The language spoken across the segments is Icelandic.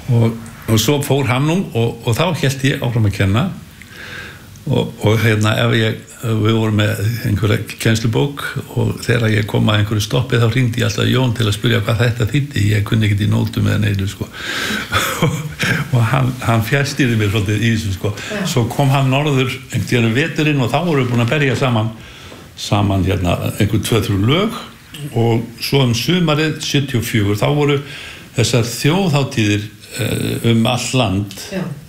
og svo fór hann og þá hélt ég áfram að kenna og við vorum með einhverja kennslubók og þegar ég kom að einhverju stoppi þá hringdi ég alltaf Jón til að spyrja hvað þetta þýddi, ég kunni ekkert í nótum eða neinu sko og hann fjærstýrði mér svolítið í þessu sko. Svo kom hann norður einhvern tíðan veturinn og þá vorum við búin að berja saman einhver 2-3 lög og svo sumarið 74 þá voru þessar þjóðhátíðir all land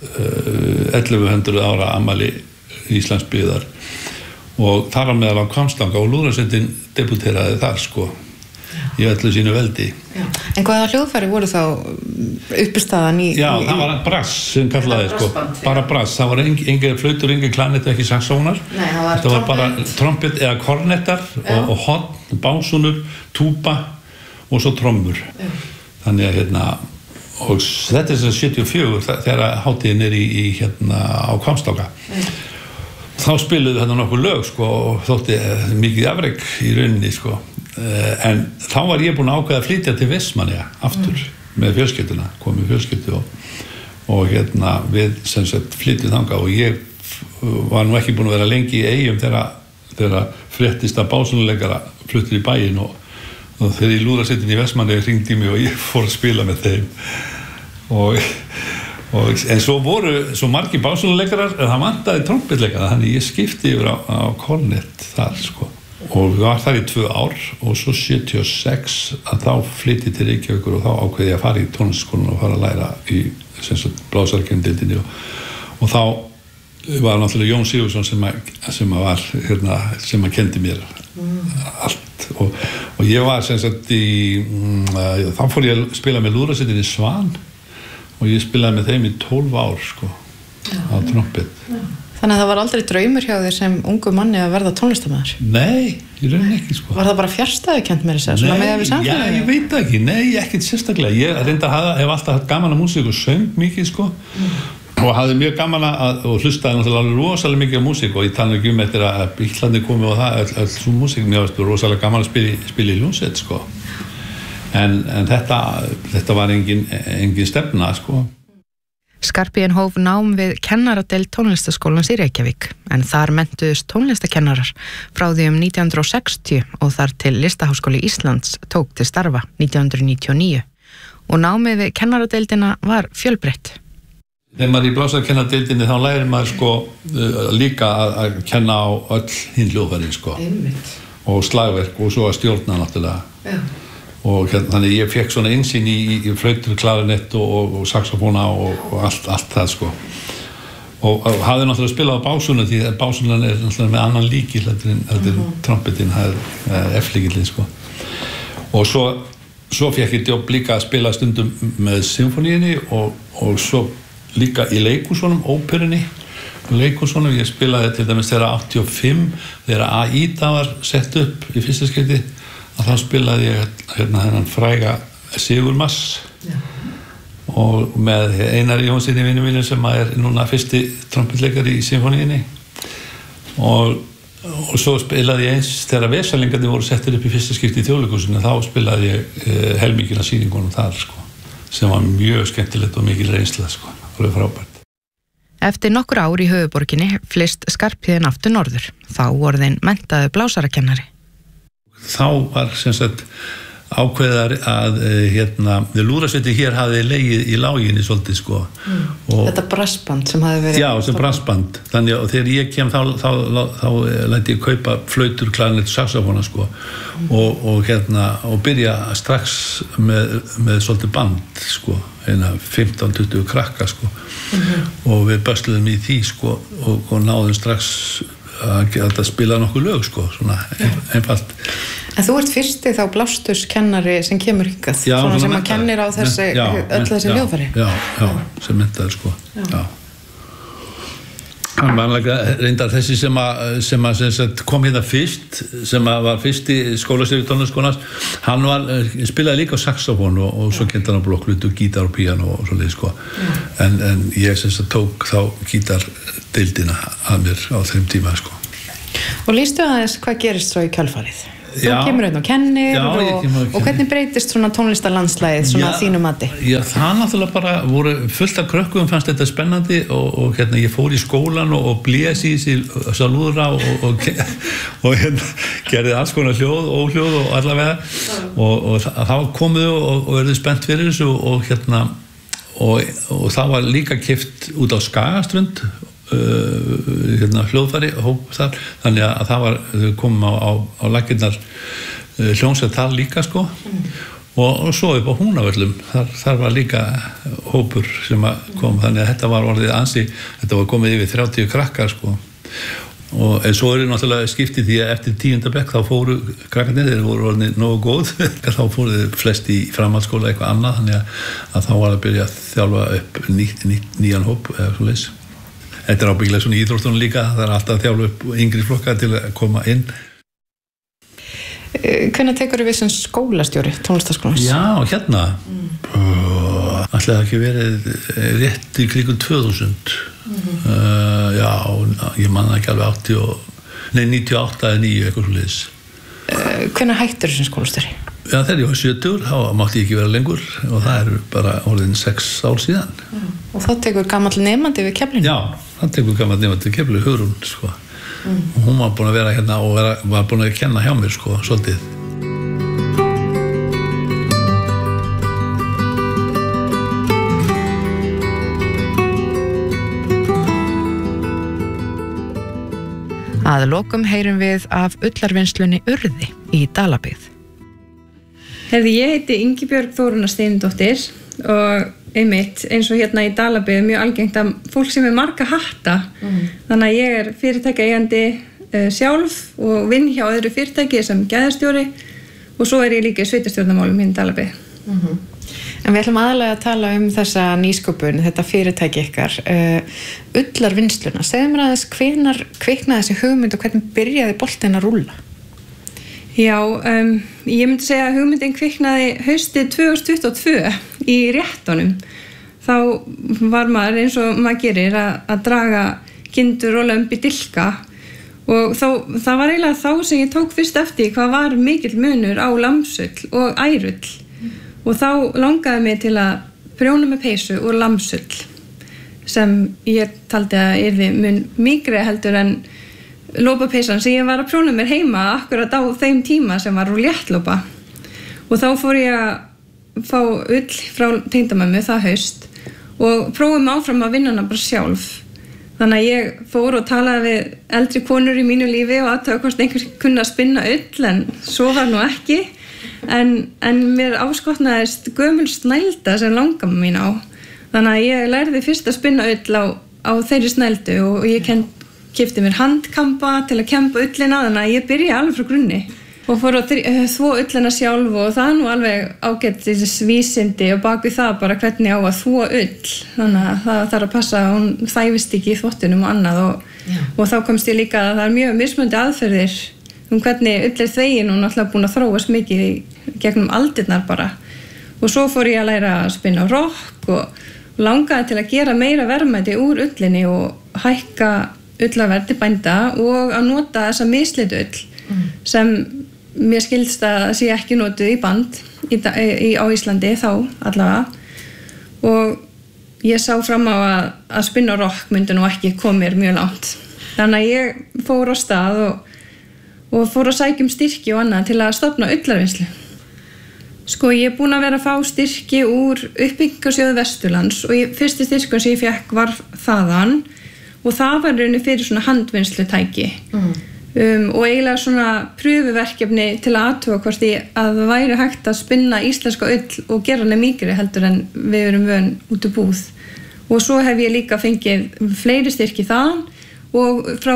1100 ára afmæli Íslandsbyggðar og þar á meðal á Hvammstanga og Lúðrasveitin debuteraði þar sko í öllu sínu veldi. Já. En hvaða hljóðfæri voru þá uppistaðan í? Já, það var brass sem kallaði sko, bara brass. Það var engin flautur, engin klarnett, ekki saxónar. Nei, það var bara trompet eða kornettar og horn, básúnur, túba og svo trommur. Já. Þannig að og þetta er 74 þegar hátíðin í á Hvammstanga. Þá spiluðu nokkuð lög sko og þótti mikið afrek í rauninni sko. En þá var ég búinn að ákveða að flytja til Vestmannaeyja aftur með fjölskylduna, komið fjölskyldu og við sem sagt flyttum þangað og ég var nú ekki búinn að vera lengi í Eyjum þegar fréttist að básúnuleikara fluttur í bæinn og þegar í Lúðrasveitinni í Vestmannaeyja hringdi mig og ég fór að spila með þeim en svo voru svo margir básúnuleikarar en það vantaði trompetleikara þannig ég skipti yfir á kornett þar sko og við var þar í 2 ár og svo 76 að þá flytti til Reykjavíkur og þá ákveði ég að fara í tónlistarskólann og fara að læra í blásarakennudeildinni og þá var náttúrulega Jón Sigurðsson sem var sem kendi mér allt og ég var sem sagt þá fór ég að spila með Lúðrasveitinni Svan og ég spilaði með þeim í 12 ár sko á trompet. Þannig að það var aldrei draumur hjá þér sem ungu manni að verða tónlistarmaður? Nei, ég raunin ekki sko. Var það bara fjarstæðukennt með þess að með við samfélaginu? Já, ég veit ekki, nei, ekkert sérstaklega. Ég hef alltaf haft gaman að músík og söng mikið sko og hafði mjög gaman og hlustaði náttúrulega rosalega mikið á músík og ég tala ekki eftir að Bíllandi komi og það, öll svo músík, mér varst rosalega gaman að spila í hljómsveit sko. En þetta var engin stefna sko. Skarphéðinn hóf nám við kennaradeild tónlistarskólans í Reykjavík en þar menntuðust tónlistakennarar frá því 1960 og þar til Listaháskóli Íslands tók til starfa 1999 og námið við kennaradeildina var fjölbreytt. Þegar maður í blásarakennadeildinni þá lærir maður sko líka að kenna á öll hinn hljóðfærin sko. Einmitt. Og slagverk og svo að stjórna náttúrulega. Já. Og þannig ég fekk svona innsýn í flautur, klarinett og saxofóna og allt það sko og hafði náttúrulega spilað á básúnu því að básúnan er náttúrulega með annan líkil heldur trompetin, það er F-líkillinn sko og svo fekk ég jobb líka að spila stundum með symfóníunni og svo líka í leikhúsunum, óperunni leikhúsunum, ég spilaði til dæmis þegar 85 þegar Aida var sett upp í fyrsta skipti að þá spilaði ég þennan fræga Sigurmass og með Einari Jónssoni vinur mínum sem er núna fyrsti trompetleikari í symfóníunni og svo spilaði ég eins þegar Vesalingarnir voru settir upp í fyrsta skipti í Þjóðleikhúsinu þá spilaði ég helmingina sýningunum þar sko sem var mjög skemmtilegt og mikil reynsla sko, alveg frábært. Eftir nokkur ár í höfuðborginni flyst Skarphéðinn aftur norður, þá orðinn menntaður blásarakennari. Þá var sem sagt ákveðar að Lúðrasveitin hér hafði legið í láginni svolítið sko. Þetta brassband sem hafði verið. Já, sem brassband. Þannig að þegar ég kem þá læti ég kaupa flautur, klarinett, saxofóna sko og byrja strax með svolítið band sko, 15-20 krakka sko og við bösluðum í því sko og náðum strax að spila nokkuð lög sko, svona einfalt. En þú ert fyrsti þá blásturskennari sem kemur hingað, svona sem að kennir á öll þessi hljóðfæri. Já, sem menntaður sko. Já. Hann var reyndar þessi sem kom hérna fyrst, sem var fyrsti skólastjóri tónlistarskólans, hann spilaði líka á saxofón og svo kenndi hann á blokkflautu, gítar og píanó og svoleiðis sko. En ég tók þá gítardeildina að mér á þeim tíma sko. Og lýstu aðeins hvað gerist svo í kjölfarið? þú kemur og kennir og hvernig breytist svona tónlistarlandslæðið svona þínu mati? Já, það náttúrulega bara voru fullt af krökkum, fannst þetta spennandi og ég fór í skólan og blés í þessi lúðra og gerði alls konar hljóð, óhljóð og allavega og það komið og verið spennt fyrir þessu og það var líka keypt út á Skagaströnd hljóðfæri hóp þar, þannig að það var þau komum á laggirnar hljómsveit þar líka sko og svo upp á Húnavöllum þar var líka hópur sem kom, þannig að þetta var orðið ansi, þetta var komið yfir 30 krakkar sko en svo náttúrulega skiptið því að eftir 10. bekk þá fóru krakkarnir, þeir voru orðinni nógu góð þá fóru þeir flest í framhaldsskóla eitthvað annað, þannig að þá var að byrja að þjálfa upp nýjan hóp eða svo leys. Þetta ábyggilega svona í íþróttunum líka, það alltaf að þjálfa upp yngri flokka til að koma inn. Hvenær tekur við sem skólastjóri tónlistarskólans? Já, ætli það ekki verið rétt í kringum 2000. Já, ég man ekki alveg 98 eða 9 eitthvað svoleiðis. Hvenær hættir sem skólastjóri? Já, þegar ég var 70, þá mátti ég ekki vera lengur og það bara orðin 6 ár síðan. Og þá tekur gamall nemandi við Keflinu? Já, það tekur gamall nemandi við Keflinu, Hugrún, sko. Og hún var búin að vera hérna og var búin að kenna hjá mér, sko, svolítið. Að lokum heyrum við af ullarvinnslunni Urði í Dalabyggð. Ég heiti Ingibjörg Þórunna Steinadóttir og einmitt eins og hérna í Dalabyggð mjög algengt að fólk sem marga hatta. Þannig að ég fyrirtækjaeigandi sjálf og vinn hjá öðru fyrirtæki sem gæðastjóri og svo ég líka í sveitarstjórnarmálum hérna í Dalabyggð. En við ætlum aðalega að tala þessa nýsköpun, þetta fyrirtæki ykkar, ullarvinnsluna. Segðu mér aðeins hvenær kviknaði þessi hugmynd og hvernig byrjaði boltinn að rúlla? Já, ég myndi segja að hugmyndin kviknaði haustið 2022 í réttunum. Þá var maður eins og maður gerir að draga kindur og lömb í dilka og það var eiginlega þá sem ég tók fyrst eftir hvað var mikill munur á lambsull og ærull og þá langaði mig til að prjóna með peysu úr lambsull sem ég taldi að yrði mun mýkri heldur en lópapeysan sem ég var að prjóna mér heima akkurat á þeim tíma sem var úr léttlópa og þá fór ég að fá ull frá tengdamömmu það haust og prófum áfram að vinna hana bara sjálf þannig að ég fór og talaði við eldri konur í mínu lífi og athuga hvort einhver kunna að spinna ull en svo var nú ekki en mér áskotnaðist gömul snælda sem langamma mín á þannig að ég lærði fyrst að spinna ull á þeirri snældu og ég keypti mér handkampa til að kempa ullina þannig að ég byrjaði alveg frá grunni og fór að þvo ullina sjálf og það nú alveg ágætis vísindi og bak við það bara hvernig á að þvo ull þannig að það þarf að passa að hún þæfist ekki í þvottunum og annað og þá komst ég líka að það er mjög mismunandi aðferðir hvernig ull er þvegin og náttúrulega búin að þróast mikið gegnum aldirnar bara og svo fór ég að læra að spinna rokk og langaði til að gera meira verðmæti úr ullinni og hækka ullarverði bænda og að nota þessa mislit ull sem mér skilst að sé ekki notuð í band á Íslandi þá allavega og ég sá fram á að spinna rokk myndi nú ekki koma mér mjög langt þannig að ég fór á stað og fór að sækja styrki og annað til að stofna ullarvinnslu sko ég búin að vera að fá styrki úr uppbyggingarsjóði Vesturlands og fyrsti styrkur sem ég fekk var þaðan og það var rauninni fyrir svona handvinnslutæki og eiginlega svona pröfuverkefni til að athuga hvort að það væri hægt að spinna íslenska ull og gera hana mýkri heldur en við erum vön út úr búð og svo hef ég líka fengið fleiri styrki þaðan og frá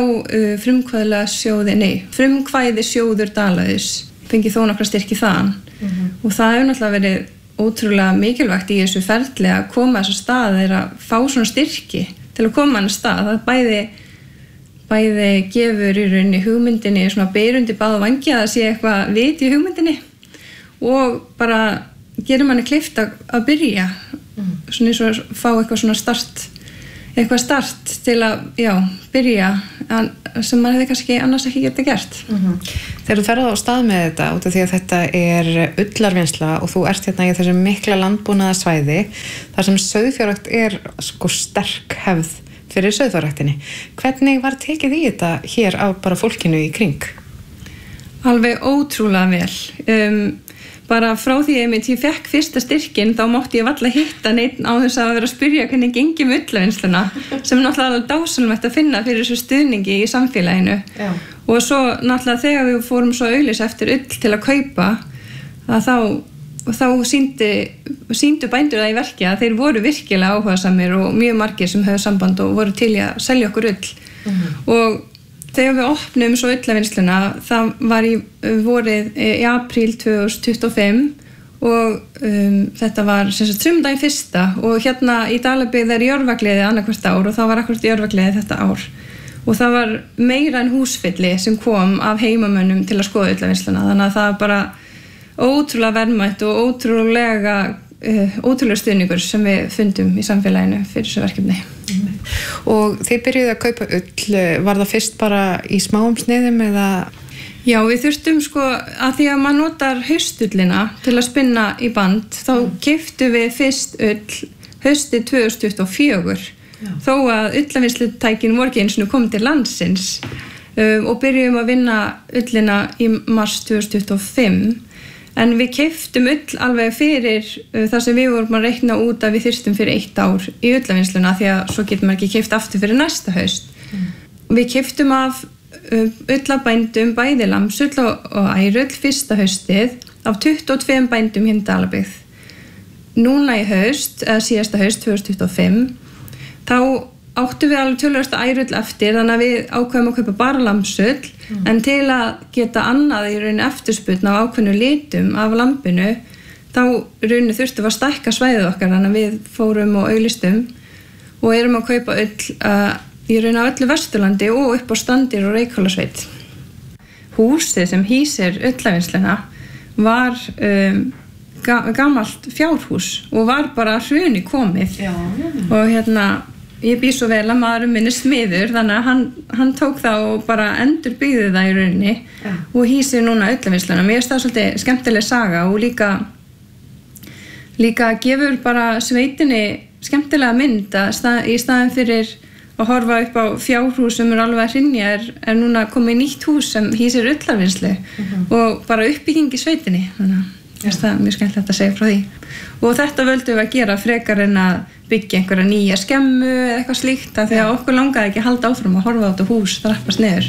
frumkvæðissjóður Dalaðis fengið þó nokkra styrki þaðan og það hefur náttúrulega verið ótrúlega mikilvægt í þessu ferli að koma þess að stað er að fá svona styrki til að koma hann að stað það bæði gefur í rauninni hugmyndinni svona beirundi báða vangi að það sé eitthvað vit í hugmyndinni og bara gerir manni kleift að byrja svona eins og fá eitthvað svona start eitthvað start til að byrja sem maður hefði kannski annars ekki getað gert. Þegar þú ferð á stað með þetta út af því að þetta ullarvinnsla og þú ert hérna í þessu mikla landbúnaðarsvæði þar sem sauðfjárrækt sko sterk hefð fyrir sauðfjárræktinni. Hvernig var tekið í þetta hér af bara fólkinu í kring? Alveg ótrúlega vel. Bara frá því ég fekk fyrsta styrkinn þá mátti ég varla hitta neitt á þess að vera að spyrja hvernig gengi með ullarvinnsluna sem náttúrulega alveg dásamlegt að finna fyrir þessu stuðningi í samfélaginu. Já. Og svo náttúrulega þegar við fórum svo auglýsa eftir ull til að kaupa að þá sýndu bændur það í verki að þeir voru virkilega áhugasamir og mjög margir sem höfðu samband og voru til í að selja okkur ull. Og þegar við opnum svo ullarvinnsluna, það var í apríl 2025 og þetta var sumdaginn 1. og hérna í Dalabyggð jörfagleði annarkvart ár og það var akkurat jörfagleði þetta ár. Og það var meira en húsfylli sem kom af heimamönnum til að skoða ullarvinnsluna, þannig að það var bara ótrúlega verðmætt og ótrúlega stuðningur sem við fundum í samfélaginu fyrir þessu verkefni. Og þið byrjuðu að kaupa ull, var það fyrst bara í smáum sniðum eða? Já, við þurftum að því að maður notar haustullina til að spinna í band, þá keyptum við fyrst ull haustið 2024 þó að ullarvinnslutækin voru ekki einu sinni komið til landsins og byrjuðum að vinna ullina í mars 2025. En við keyptum ull alveg fyrir það sem við vorum að reikna út að við þyrstum fyrir 1 ár í ullarvinnsluna því að svo getur maður ekki keypt aftur fyrir næsta haust. Við keyptum af ullabændum bæði lambsull og ærull fyrsta haustið af 22 bændum hérna í Dalabyggð. Núna í haust, eða síðasta haust 2025, þá áttum við alveg töluvert ærull eftir þannig að við ákveðum að kaupa bara lambsull en til að geta annað í rauninni eftirspurn af ákveðnu litum af lambinu þá rauninni þurftum við að stækka svæðið okkar þannig að við fórum og auglýstum og erum að kaupa ull í rauninni á öllu Vesturlandi og upp á Standir og Reykhólasveit. Húsið sem hýsir ullarvinnsluna var gamalt fjárhús og var bara hruni komið. Og ég bý svo vel að maðurinn minn smiður þannig að hann tók það og bara endurbyggði það í rauninni og hýsir núna ullarvinnsluna. Mér finnst það svolítið skemmtileg saga og líka gefur bara sveitinni skemmtilega mynd í staðinn fyrir að horfa upp á fjárhús sem alveg að hrynja núna komið nýtt hús sem hýsir ullarvinnslu og bara uppbygging í sveitinni. Þannig að það er mjög skemmtilegt að segja frá því. Og þetta völdum við að gera frekar en að byggja einhverja nýja skemmu eða eitthvað slíkt af því að okkur langaði ekki að halda áfram að horfa á þetta hús þrappast niður.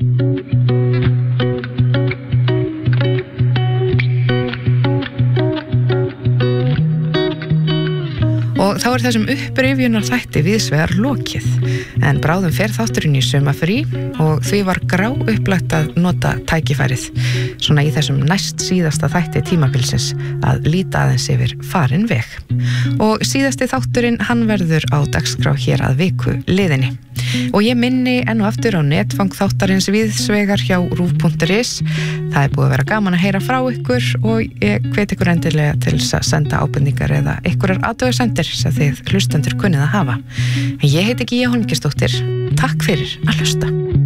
Og þá þessum upprifjunar þætti viðsvegar lokið. En bráðum fer þátturinn í sumarfrí og því var gráupplagt að nota tækifærið svona í þessum næst síðasta þætti tímabilsins að líta aðeins yfir farin veg. Og síðasti þátturinn hann verður á dagskrá hér að viku liðinni. Og ég minni enn og aftur á netfang þáttarins viðsvegar hjá rúv.is. Það búið að vera gaman að heyra frá ykkur og ég hvet ykkur endilega til að senda ábendingar eða ykkurar athugasemdir sem þið hlustendur kunnið að hafa. En ég heiti Gígja Hólmgeirsdóttir. Takk fyrir að hlusta.